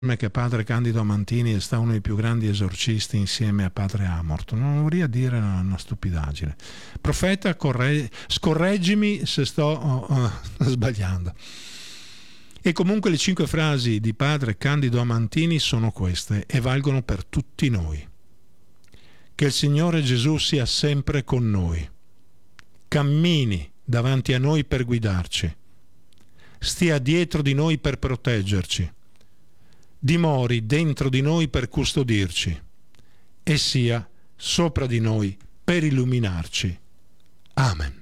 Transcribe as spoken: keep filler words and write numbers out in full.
che padre Candido Amantini è stato uno dei più grandi esorcisti insieme a padre Amorth. Non vorrei dire una, una stupidaggine. Profeta, corre, scorreggimi se sto oh, oh, sbagliando. E comunque le cinque frasi di padre Candido Amantini sono queste e valgono per tutti noi. Che il Signore Gesù sia sempre con noi, cammini davanti a noi per guidarci, stia dietro di noi per proteggerci, dimori dentro di noi per custodirci e sia sopra di noi per illuminarci. Amen.